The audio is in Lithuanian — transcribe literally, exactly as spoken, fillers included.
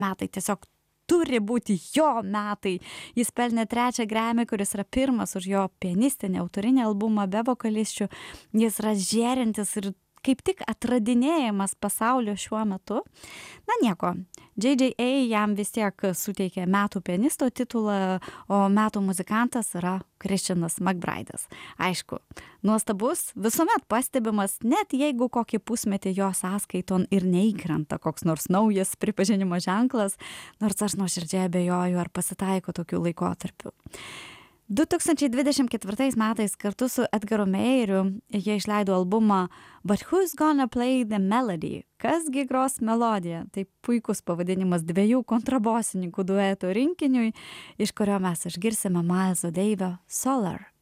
metai tiesiog turi būti jo metai. Jis pelnė trečią Grammy, kuris yra pirmas už jo pianistinį autorinį albumą be vokalisčių. Jis yra žėrintis ir kaip tik atradinėjamas pasaulio šiuo metu. Na nieko, J J A jam vis tiek suteikė metų pianisto titulą, o metų muzikantas yra Christianas McBride'as. Aišku, nuostabus, visuomet pastebimas, net jeigu kokį pusmetį jo sąskaiton ir neįkrenta koks nors naujas pripažinimo ženklas, nors aš nuoširdžiai abejoju, ar pasitaiko tokių laikotarpių. du tūkstančiai dvidešimt ketvirtais metais kartu su Edgaru Meyeriu jie išleido albumą But Who's Gonna Play the Melody? Kasgi gros melodiją? Tai puikus pavadinimas dviejų kontrabosininkų dueto rinkiniui, iš kurio mes išgirsime Mileso Davio Solar.